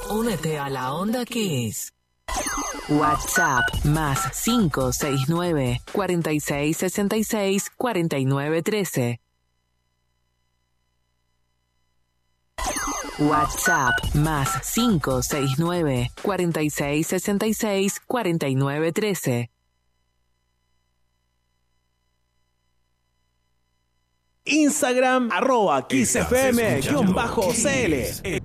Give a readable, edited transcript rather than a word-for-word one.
Únete a la Onda Kiss. WhatsApp más 569 4666 4913. WhatsApp más 569 4666 4913. Instagram @KissFM_CL.